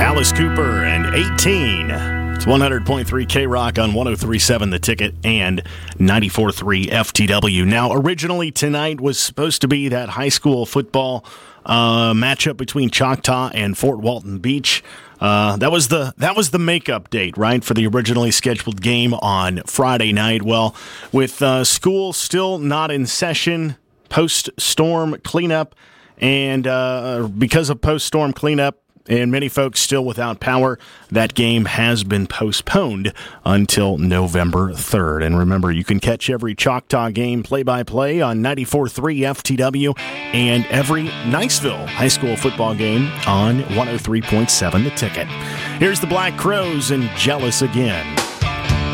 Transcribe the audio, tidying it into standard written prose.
Alice Cooper and 18. It's 100.3 K-Rock on 103.7 The Ticket and 94.3 FTW. Now, originally tonight was supposed to be that high school football matchup between Choctaw and Fort Walton Beach. That was the makeup date, right, for the originally scheduled game on Friday night. Well, with school still not in session, post-storm cleanup, and because of post-storm cleanup, and many folks still without power, that game has been postponed until November 3rd. And remember, you can catch every Choctaw game play-by-play on 94.3 FTW and every Niceville high school football game on 103.7 The Ticket. Here's the Black Crowes and Jealous Again.